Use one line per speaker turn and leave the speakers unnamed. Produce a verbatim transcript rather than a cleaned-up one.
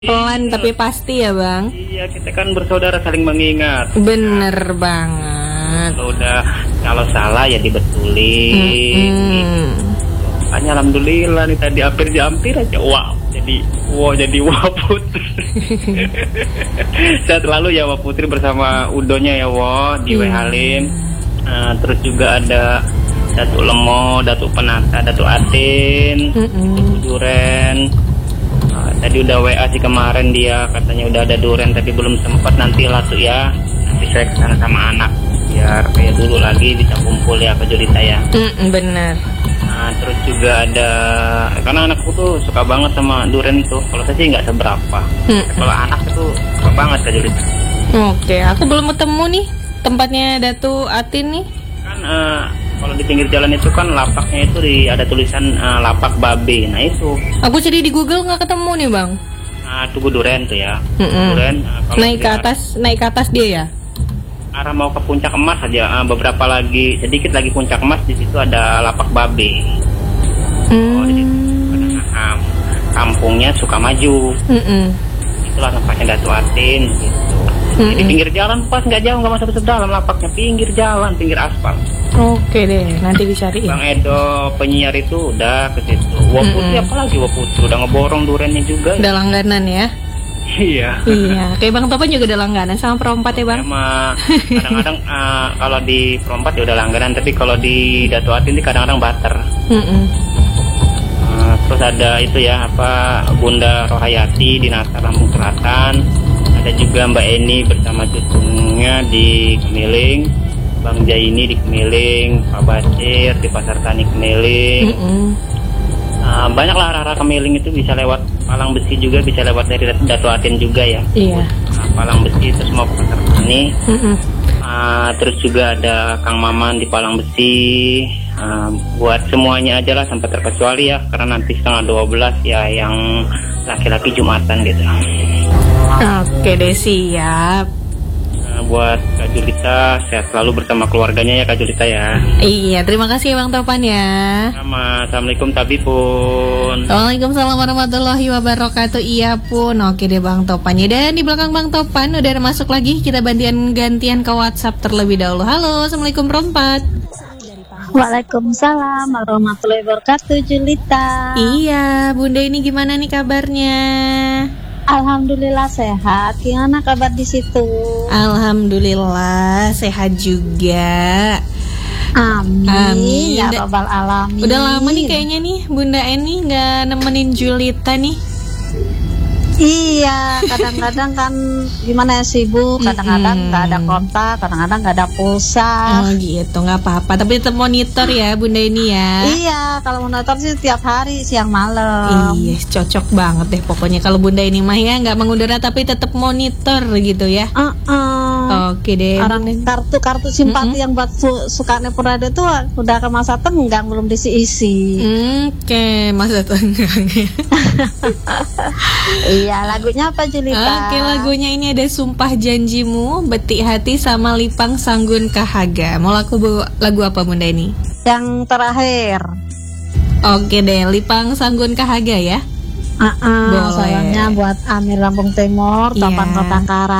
Pelan
Iya.
tapi pasti ya bang.
Iya, kita kan bersaudara saling mengingat.
Bener banget.
Kalau udah kalau salah ya dibetulin.
Mm-mm.
Hanya alhamdulillah nih tadi hampir-hampir aja wow. Jadi wow jadi wow Putri. Sehat selalu ya Wah Putri bersama Udonya ya Wah di
Iya.
Wehalim. Uh, terus juga ada Datuk Lemo, Datuk Penata, Datuk Atin,
Mm-mm.
Datuk Duren. Uh, tadi udah W A sih kemarin dia katanya udah ada duren tapi belum sempat, nanti lah tuh ya. Nanti saya kesana sama anak biar kayak dulu lagi bisa kumpul ya ke Julita ya.
Mm-mm, bener.
Nah, terus juga ada karena anakku tuh suka banget sama duren itu. Kalau saya sih nggak seberapa.
Mm-mm.
Kalau anak itu suka banget ke Julita.
Oke, aku belum ketemu nih tempatnya Datu Atin nih.
Kan uh, kalau di pinggir jalan itu kan lapaknya itu di ada tulisan uh, lapak babe. Nah itu.
Aku cari di Google nggak ketemu nih bang.
Nah, Tugu Duren tuh ya.
Mm-mm.
Duren. Uh, kalau
Naik
di
ke
arah-
atas, naik ke atas dia ya.
arah mau ke Puncak Emas aja. Uh, beberapa lagi sedikit lagi Puncak Emas, di situ ada lapak babe. Oh, di situ.
Hmm.
Nah, kampungnya Sukamaju.
Mm-mm.
Itulah tempatnya Datu Atin gitu.
Mm-mm.
Di pinggir jalan pas nggak jauh, nggak masuk ke dalam lapaknya, pinggir jalan, pinggir aspal.
Oke deh, nanti dicariin.
Bang Edo penyiar itu udah ke situ. Wah Putri
Mm-mm.
apalagi Wah Putri udah ngeborong durennya juga.
Udah langganan ya.
Iya.
Iya, kayak Bang Topan juga udah langganan sama perempat ya bang.
Sama kadang-kadang uh, kalau di perempat ya udah langganan, tapi kalau di Datu Atin ini kadang-kadang barter.
Mm-mm.
Uh, terus ada itu ya apa Bunda Rohayati di Natar Lampung Selatan. Ada juga Mbak Eni bersama cucunya di Kemiling, Bang Jaini di Kemiling, Pak Basir di Pasar Tani Kemiling.
Mm-mm.
Uh, banyak lah arah-arah Kemiling itu bisa lewat Palang Besi juga, bisa lewat dari Datu Atin juga ya.
Iya.
Nah, Palang Besi terus mau ke Pasar Tani.
Mm-mm.
Uh, terus juga ada Kang Maman di Palang Besi. Uh, buat semuanya aja lah sampai terkecuali ya, karena nanti setengah dua belas ya yang laki-laki Jumatan gitu.
Oke deh, siap.
Uh, buat Kak Julita sehat selalu bersama keluarganya ya Kak Julita ya.
Iya, terima kasih ya Bang Topan ya.
Sama, assalamualaikum Tabi pun.
Waalaikumsalam warahmatullahi wabarakatuh. Iya pun. Oke deh Bang Topan ya. Dan di belakang Bang Topan udah masuk lagi. Kita gantian-gantian ke WhatsApp terlebih dahulu. Halo, assalamualaikum perempat.
Waalaikumsalam warahmatullahi wabarakatuh, Julita.
Iya, Bunda ini gimana nih kabarnya?
Alhamdulillah sehat. Gimana kabar di situ?
Alhamdulillah sehat juga.
Amin.
Amin.
Ya
Udah-
rabbal alamin.
Udah lama nih kayaknya nih Bunda Eni nggak nemenin Julita nih.
Iya, kadang-kadang kan gimana ya, sibuk, kadang-kadang nggak ada kontak, kadang-kadang nggak ada pulsa.
Oh gitu, nggak apa-apa. Tapi tetap monitor ya Bunda ini ya.
Iya, kalau monitor sih tiap hari siang malam.
Iya, cocok banget deh pokoknya kalau Bunda ini mah ya nggak mengudara tapi tetap monitor gitu ya.
Uh-uh.
Oke deh.
Orang kartu-kartu simpati yang buat su- Sukane Purada itu udah ke masa tenggang, belum diisi-isi.
Oke, masa tenggang ya.
Iya, lagunya apa Julita?
Oke, lagunya ini ada Sumpah Janjimu, Betik Hati sama Lipang Sanggun Kahaga. Mau lagu lagu apa Bunda ini?
Yang terakhir.
Oke deh, Lipang Sanggun Kahaga ya.
Uh-uh,
Boleh.
sayangnya buat Amir Lampung Timur,
Iya.
Topan Kota Kara.